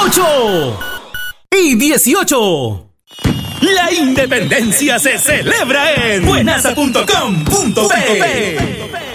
8 y 18. La independencia se celebra en buenasa.com.pe.